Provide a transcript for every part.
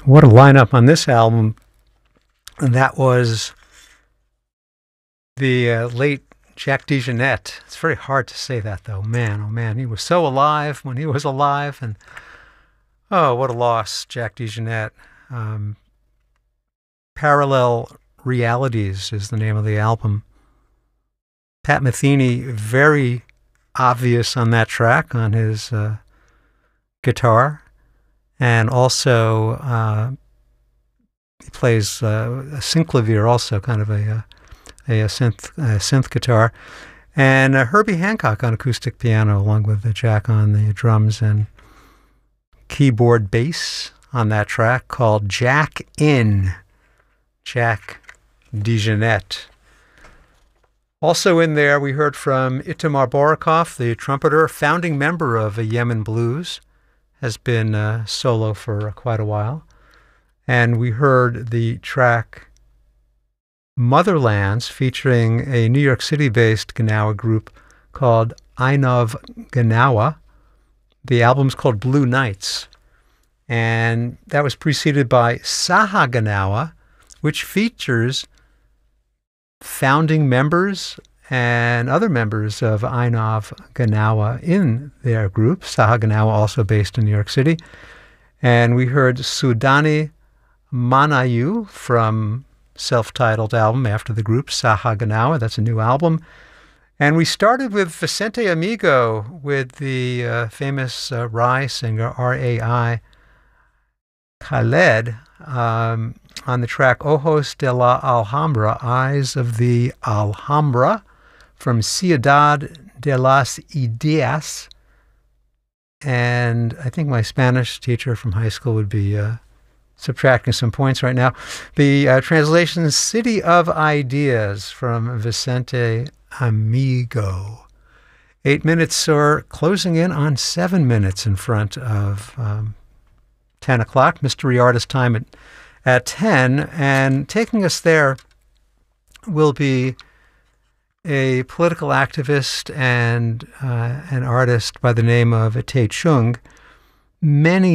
what a lineup on this album. And that was the late Jack DeJohnette. It's very hard to say that, though. Man, oh man, he was so alive when he was alive. And oh, what a loss, Jack DeJohnette. Parallel Realities is the name of the album. Pat Metheny, very obvious on that track on his guitar. And also he plays a synclavier, also kind of a synth guitar. And Herbie Hancock on acoustic piano, along with Jack on the drums and keyboard bass on that track called Jack In. Jack DeJohnette. Also in there, we heard from Itamar Borakov, the trumpeter, founding member of Yemen Blues, has been solo for quite a while. And we heard the track Motherlands, featuring a New York City-based Gnawa group called Ainov Gnawa. The album's called Blue Nights. And that was preceded by Saha Gnawa, which features founding members and other members of Ainov Gnawa in their group. Saha Gnawa, also based in New York City. And we heard Sudani Manayu from self-titled album after the group, Saha Gnawa. That's a new album. And we started with Vicente Amigo with the famous Rai singer, R.A.I. Khaled, on the track Ojos de la Alhambra, Eyes of the Alhambra, from Ciudad de las Ideas. And I think my Spanish teacher from high school would be subtracting some points right now. The translation, City of Ideas, from Vicente Amigo. 8 minutes, or closing in on 7 minutes in front of 10 o'clock. Mystery Artist time at 10. And taking us there will be a political activist and an artist by the name of Tae Chung. Many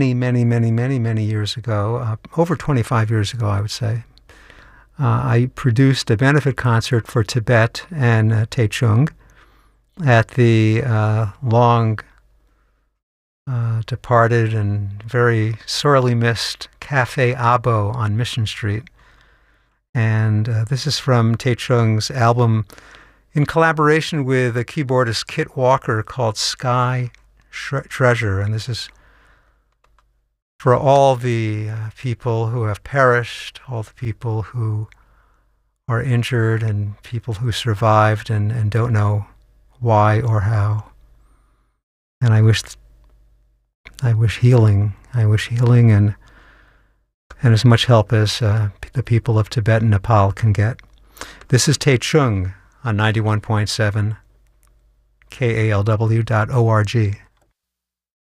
years ago, over 25 years ago, I would say, I produced a benefit concert for Tibet and Tae Chung at the long departed and very sorely missed Cafe Abo on Mission Street. And this is from Tae Chung's album in collaboration with a keyboardist, Kit Walker, called Sky Treasure. And this is for all the people who have perished, all the people who are injured, and people who survived and don't know why or how. And I wish healing. I wish healing and as much help as the people of Tibet and Nepal can get. This is Tae Chung on 91.7 KALW.org.